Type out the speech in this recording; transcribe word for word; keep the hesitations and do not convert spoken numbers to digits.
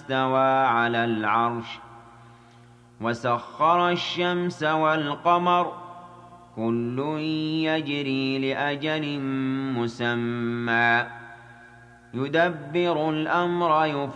اسْتَوَىٰ عَلَى الْعَرْشِ وَسَخَّرَ الشَّمْسَ وَالْقَمَرَ ۖ كُلٌّ يَجْرِي لِأَجَلٍ مُّسَمًّى ۗ يُدَبِّرُ الْأَمْرَ